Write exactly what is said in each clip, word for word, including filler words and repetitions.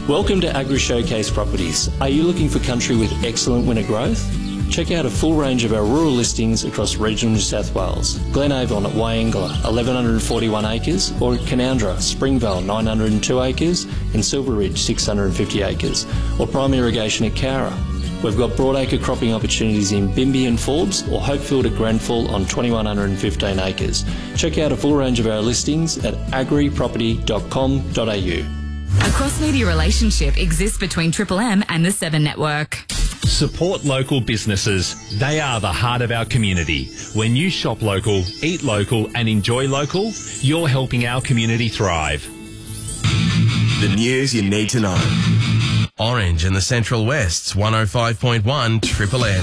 Welcome to Agri Showcase Properties. Are you looking for country with excellent winter growth? Check out a full range of our rural listings across regional New South Wales. Glenavon at Wyangla, eleven forty-one acres, or at Canowindra, Springvale, nine hundred two acres, in Silver Ridge, six hundred fifty acres, or prime irrigation at Cowra. We've got broadacre cropping opportunities in Bimby and Forbes, or Hopefield at Grenfell on two thousand one hundred fifteen acres. Check out a full range of our listings at agri property dot com dot a u. A cross-media relationship exists between Triple M and the Seven Network. Support local businesses. They are the heart of our community. When you shop local, eat local and enjoy local, you're helping our community thrive. The news you need to know. Orange in the Central West's one oh five point one Triple M.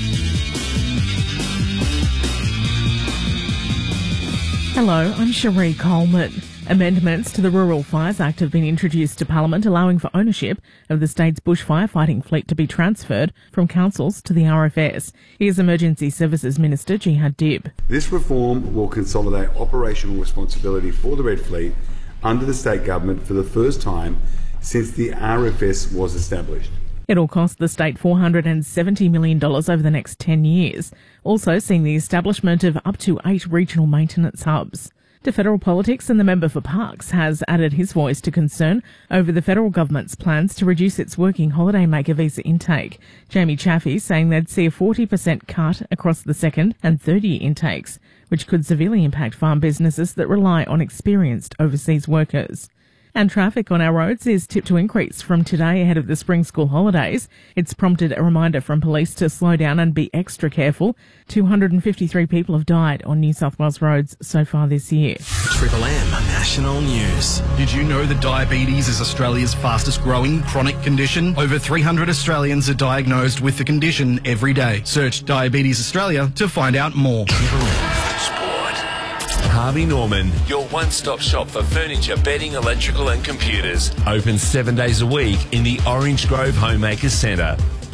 Hello, I'm Cherie Coleman. Amendments to the Rural Fires Act have been introduced to Parliament, allowing for ownership of the state's bush firefighting fleet to be transferred from councils to the R F S. Here's Emergency Services Minister Jihad Dib. This reform will consolidate operational responsibility for the Red Fleet under the state government for the first time since the R F S was established. It'll cost the state four hundred seventy million dollars over the next ten years, also seeing the establishment of up to eight regional maintenance hubs. To federal politics, and the member for Parkes has added his voice to concern over the federal government's plans to reduce its working holidaymaker visa intake. Jamie Chaffey saying they'd see a forty percent cut across the second and third year intakes, which could severely impact farm businesses that rely on experienced overseas workers. And traffic on our roads is tipped to increase from today ahead of the spring school holidays. It's prompted a reminder from police to slow down and be extra careful. two hundred fifty-three people have died on New South Wales roads so far this year. Triple M National News. Did you know that diabetes is Australia's fastest growing chronic condition? Over three hundred Australians are diagnosed with the condition every day. Search Diabetes Australia to find out more. Triple M Sport. Harvey Norman, your one-stop shop for furniture, bedding, electrical and computers. Open seven days a week in the Orange Grove Homemakers Centre.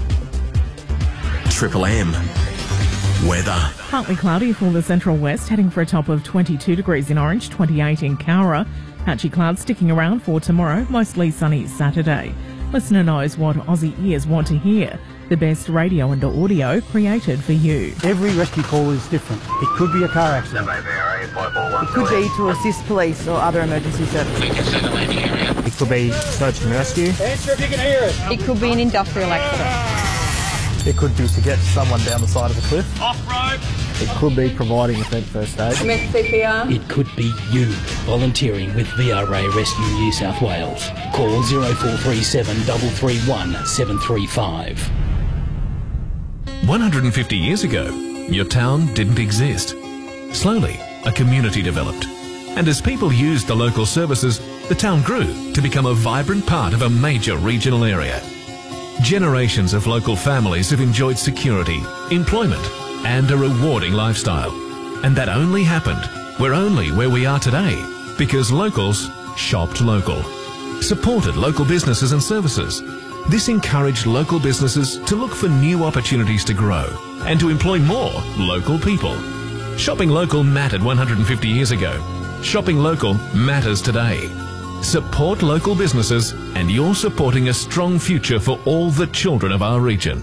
Triple M weather. Partly cloudy for the Central West, heading for a top of twenty-two degrees in Orange, twenty-eight in Cowra. Patchy clouds sticking around for tomorrow, mostly sunny Saturday. Listener knows what Aussie ears want to hear. The best radio and audio created for you. Every rescue call is different. It could be a car accident. It could be to assist police or other emergency services. It could be search and rescue. Answer if you can hear it. It could be an industrial accident. It could be to get someone down the side of a cliff. Off-road. It could be providing event first aid. Commence C P R. It could be you volunteering with V R A Rescue New South Wales. Call zero four three seven, three three one, seven three five. one hundred fifty years ago, your town didn't exist. Slowly, a community developed. And as people used the local services, the town grew to become a vibrant part of a major regional area. Generations of local families have enjoyed security, employment, and a rewarding lifestyle. And that only happened, we're only where we are today, because locals shopped local, supported local businesses and services. This encouraged local businesses to look for new opportunities to grow and to employ more local people. Shopping local mattered one hundred fifty years ago. Shopping local matters today. Support local businesses and you're supporting a strong future for all the children of our region.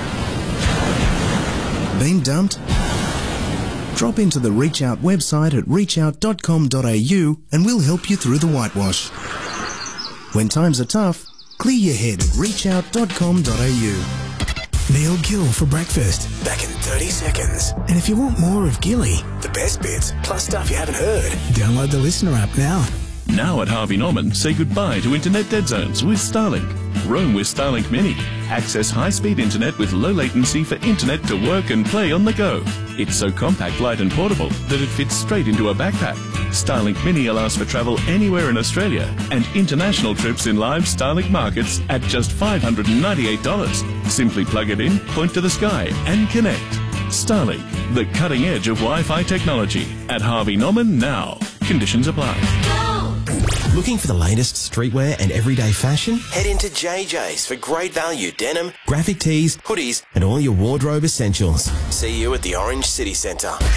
Been dumped? Drop into the Reach Out website at reach out dot com dot a u and we'll help you through the whitewash. When times are tough, clear your head at reach out dot com dot a u. Neil Gill for breakfast. Back in thirty seconds. And if you want more of Gilly, the best bits, plus stuff you haven't heard, download the Listener app now. Now at Harvey Norman, say goodbye to internet dead zones with Starlink. Roam with Starlink Mini. Access high-speed internet with low latency for internet to work and play on the go. It's so compact, light and portable that it fits straight into a backpack. Starlink Mini allows for travel anywhere in Australia and international trips in live Starlink markets at just five hundred ninety-eight dollars. Simply plug it in, point to the sky and connect. Starlink, the cutting edge of Wi-Fi technology. At Harvey Norman now. Conditions apply. Looking for the latest streetwear and everyday fashion? Head into J J's for great value denim, graphic tees, hoodies and all your wardrobe essentials. See you at the Orange City Centre.